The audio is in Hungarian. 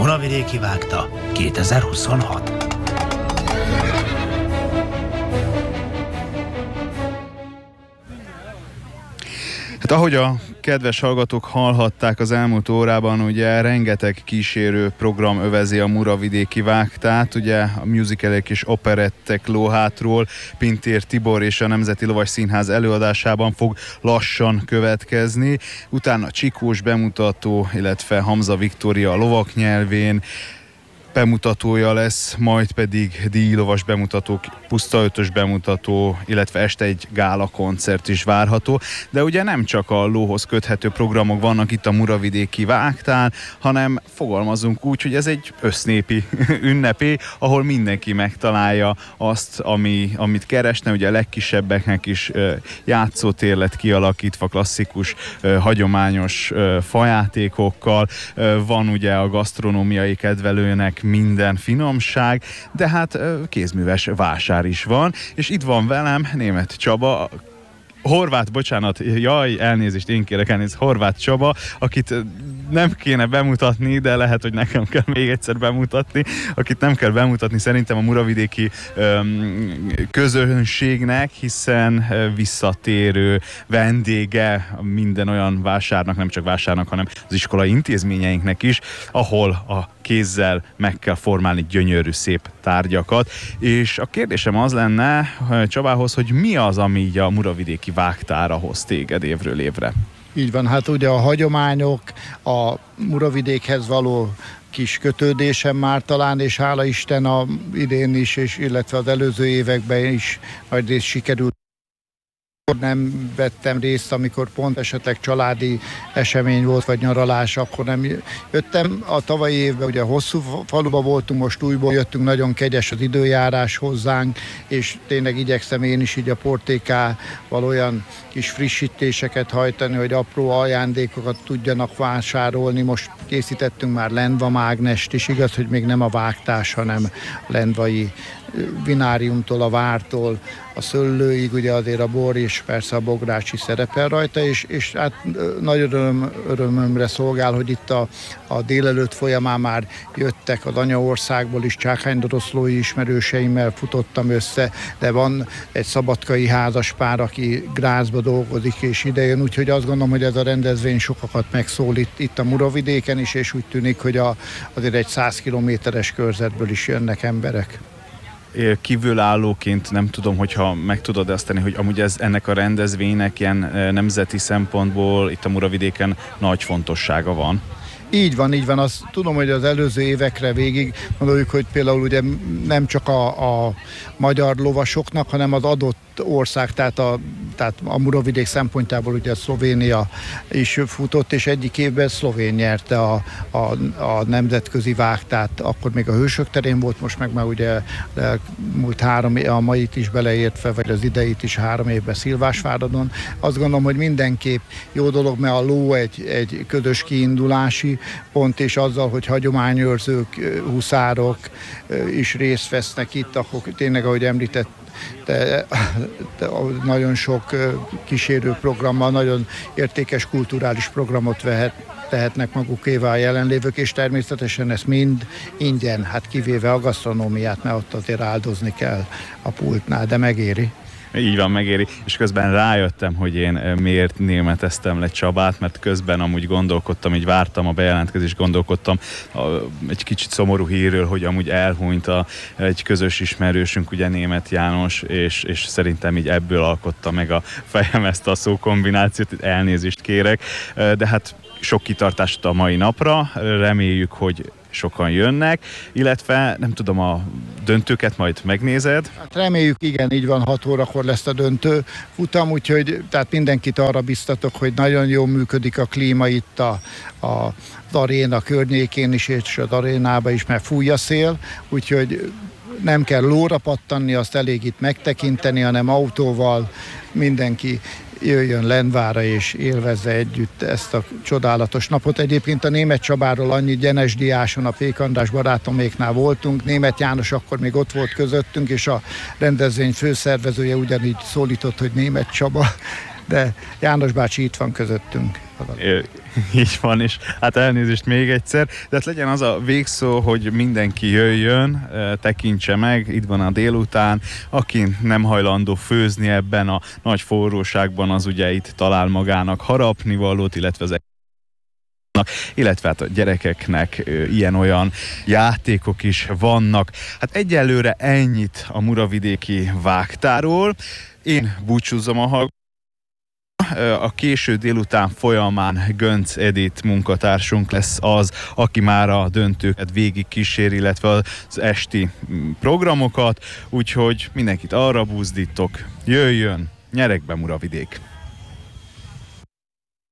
Muravidéki vágta 2026. Hát ahogy a kedves hallgatók hallhatták az elmúlt órában, ugye rengeteg kísérő program övezi a Muravidéki vágtát, ugye a musicalek és operettek lóhátról Pintér Tibor és a Nemzeti Lovasszínház előadásában fog lassan következni, utána Csikós bemutató, illetve Hamza Viktória a lovak nyelvén bemutatója lesz, majd pedig díjlovas bemutatók, puszta ötös bemutató, illetve este egy gála koncert is várható. De ugye nem csak a lóhoz köthető programok vannak itt a Muravidéki vágtán, hanem fogalmazunk úgy, hogy ez egy össznépi ünnepé, ahol mindenki megtalálja azt, amit keresne. Ugye a legkisebbeknek is játszótér lett kialakítva klasszikus, hagyományos fajátékokkal. Van ugye a gasztronómiai kedvelőnek minden finomság, de hát kézműves vásár is van, és itt van velem Németh Csaba, elnézést, én kérek elnézést, Horváth Csaba, akit nem kéne bemutatni, de lehet, hogy nekem kell még egyszer bemutatni, akit nem kell bemutatni szerintem a muravidéki közönségnek, hiszen visszatérő vendége minden olyan vásárnak, nem csak vásárnak, hanem az iskolai intézményeinknek is, ahol a kézzel meg kell formálni gyönyörű, szép tárgyakat. És a kérdésem az lenne Csabához, hogy mi az, ami így a Muravidéki vágtára hoz téged évről évre? Így van, hát ugye a hagyományok, a Muravidékhez való kis kötődésem már talán, és hála Isten idén is, és illetve az előző években is nagyrészt sikerült. Nem vettem részt, amikor pont esetleg családi esemény volt, vagy nyaralás, akkor nem jöttem. A tavalyi évben ugye hosszú faluba voltunk, most újból jöttünk, nagyon kegyes az időjárás hozzánk, és tényleg igyekszem én is így a portékával olyan kis frissítéseket hajtani, hogy apró ajándékokat tudjanak vásárolni. Most készítettünk már lendva mágnest is, igaz, hogy még nem a vágtás, hanem lendvai vináriumtól, a vártól, a szöllőig, ugye azért a bor és persze a bográcsi szerepel rajta, és hát nagy örömömre szolgál, hogy itt a délelőtt folyamán már jöttek az anyaországból is, csákánydoroszlói ismerőseimmel futottam össze, de van egy szabadkai házaspár, aki Grazba dolgozik és idejön, úgyhogy azt gondolom, hogy ez a rendezvény sokakat megszólít itt a Muravidéken is, és úgy tűnik, hogy azért egy 100 kilométeres körzetből is jönnek emberek. Kívülállóként nem tudom, hogyha meg tudod ezt tenni, hogy amúgy ennek a rendezvénynek ilyen nemzeti szempontból itt a Muravidéken nagy fontossága van. Így van. Azt tudom, hogy az előző évekre végig gondoljuk, hogy például ugye nem csak a magyar lovasoknak, hanem az adott ország, tehát a Muravidék szempontjából ugye Szlovénia is futott, és egyik évben szlovén nyerte a nemzetközi vágtát, akkor még a Hősök terén volt, most meg már ugye múlt a mait is beleértve, vagy az ideit is 3 évben Szilvásváradon. Azt gondolom, hogy mindenképp jó dolog, mert a ló egy közös kiindulási pont, és azzal, hogy hagyományőrzők, huszárok is részt vesznek itt, akkor tényleg, ahogy említett, de nagyon sok kísérő programmal, nagyon értékes kulturális programot tehetnek magukévá a jelenlévők, és természetesen ezt mind ingyen, hát kivéve a gasztronómiát, mert ott azért áldozni kell a pultnál, de megéri. Így van, megéri. És közben rájöttem, hogy én miért németeztem le Csabát, mert közben amúgy gondolkodtam, így vártam a bejelentkezést, gondolkodtam egy kicsit szomorú hírről, hogy amúgy elhunyt egy közös ismerősünk, ugye Németh János, és szerintem így ebből alkotta meg a fejem ezt a szókombinációt, elnézést kérek, de hát sok kitartást a mai napra, reméljük, hogy sokan jönnek, illetve nem tudom, a döntőket majd megnézed? Hát reméljük, igen, így van, 6 órakor lesz a döntő futam, úgyhogy tehát mindenkit arra biztatok, hogy nagyon jól működik a klíma itt az aréna környékén is, és az arénába is, mert fúj a szél, úgyhogy nem kell lóra pattanni, azt elég itt megtekinteni, hanem autóval mindenki jöjjön Lendvára és élvezze együtt ezt a csodálatos napot. Egyébként a Németh Csabáról annyi, Gyenes Diáson, a Pék András barátoméknál voltunk, Németh János akkor még ott volt közöttünk, és a rendezvény főszervezője ugyanígy szólított, hogy Németh Csaba, de János bácsi itt van közöttünk. Így van, és hát elnézést még egyszer, de hát legyen az a végszó, hogy mindenki jöjjön, tekintse meg, itt van a délután, aki nem hajlandó főzni ebben a nagy forróságban, az ugye itt talál magának harapnivalót, illetve hát a gyerekeknek ilyen-olyan játékok is vannak. Hát egyelőre ennyit a muravidéki vágtáról. Én búcsúzom a hallgatókat. A késő délután folyamán Gönc Edith munkatársunk lesz az, aki már a döntőket végig kísér, illetve az esti programokat, úgyhogy mindenkit arra buzdítok, jöjjön, nyerek be Muravidék!